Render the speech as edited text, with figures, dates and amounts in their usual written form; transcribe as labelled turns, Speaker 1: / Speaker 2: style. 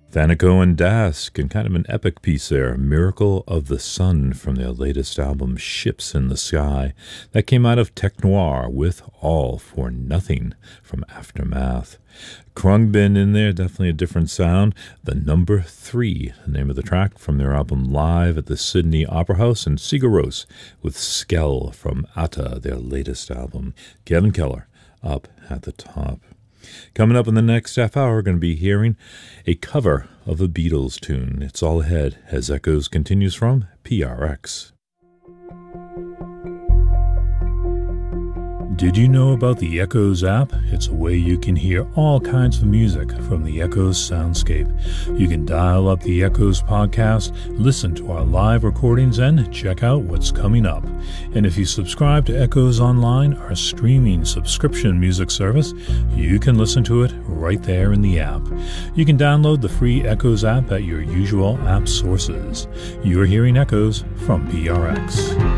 Speaker 1: Thanico and Dask, and kind of an epic piece there, Miracle of the Sun, from their latest album, Ships in the Sky. That came out of Tech Noir with All for Nothing from Aftermath. Krungbin in there, definitely a different sound. The Number 3, the name of the track, from their album Live at the Sydney Opera House, and Sigur Rós with Skell from Atta, their latest album. Kevin Keller up at the top. Coming up in the next half hour, we're going to be hearing a cover of a Beatles tune. It's all ahead as Echoes continues from PRX. Did you know about the Echoes app? It's a way you can hear all kinds of music from the Echoes soundscape. You can dial up the Echoes podcast, listen to our live recordings, and check out what's coming up. And if you subscribe to Echoes Online, our streaming subscription music service, you can listen to it right there in the app. You can download the free Echoes app at your usual app sources. You're hearing Echoes from PRX.